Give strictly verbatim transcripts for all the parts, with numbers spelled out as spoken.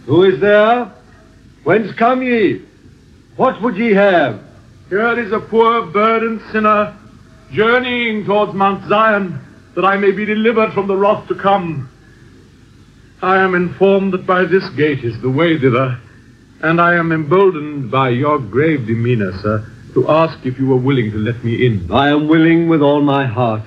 Who is there? Whence come ye? What would ye have? Here is a poor burdened sinner, journeying towards Mount Zion, that I may be delivered from the wrath to come. I am informed that by this gate is the way thither, and I am emboldened by your grave demeanor, sir, to ask if you are willing to let me in. I am willing with all my heart.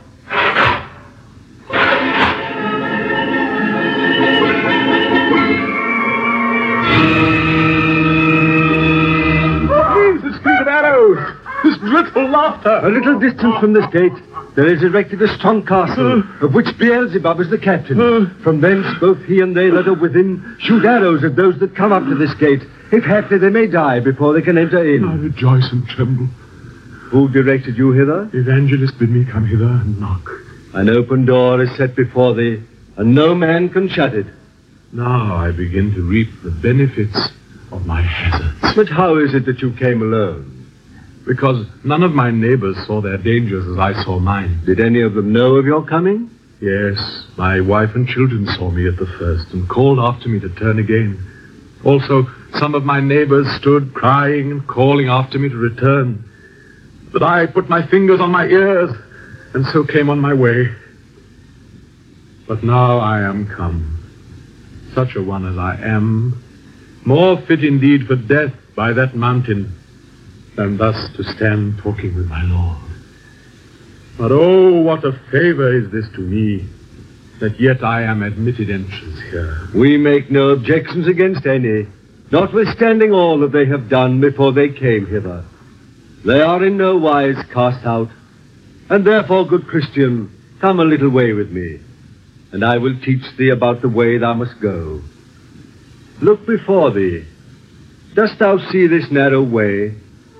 This dreadful laughter. A little distance from this gate, there is erected a strong castle, uh, of which Beelzebub is the captain. Uh, from thence, both he and they that are with him shoot arrows at those that come up to this gate. If haply they may die before they can enter in. I rejoice and tremble. Who directed you hither? The evangelist bid me come hither and knock. An open door is set before thee, and no man can shut it. Now I begin to reap the benefits of my hazards. But how is it that you came alone? Because none of my neighbors saw their dangers as I saw mine. Did any of them know of your coming? Yes, my wife and children saw me at the first and called after me to turn again. Also, some of my neighbors stood crying and calling after me to return. But I put my fingers on my ears and so came on my way. But now I am come, such a one as I am, more fit indeed for death by that mountain than thus to stand talking with my Lord. But oh, what a favor is this to me, that yet I am admitted entrance here. We make no objections against any, notwithstanding all that they have done before they came hither. They are in no wise cast out, and therefore, good Christian, come a little way with me, and I will teach thee about the way thou must go. Look before thee. Dost thou see this narrow way?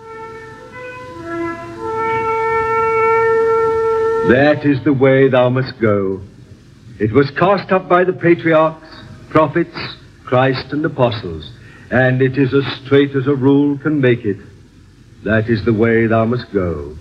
That is the way thou must go. It was cast up by the patriarchs, prophets, Christ, and apostles, and it is as straight as a rule can make it. That is the way thou must go.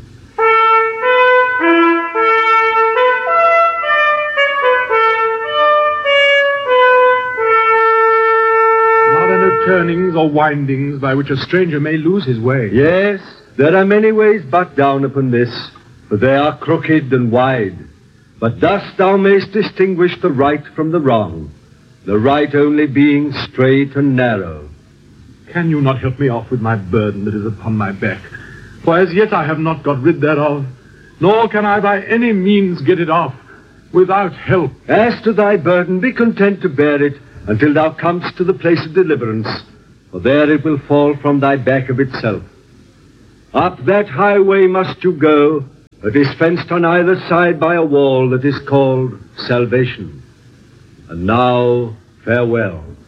Are there no turnings or windings by which a stranger may lose his way? Yes, there are many ways but down upon this, for they are crooked and wide. But thus thou mayst distinguish the right from the wrong, the right only being straight and narrow. Can you not help me off with my burden that is upon my back? For as yet I have not got rid thereof, nor can I by any means get it off without help. As to thy burden, be content to bear it until thou comest to the place of deliverance, for there it will fall from thy back of itself. Up that highway must you go, that is fenced on either side by a wall that is called salvation. And now, farewell.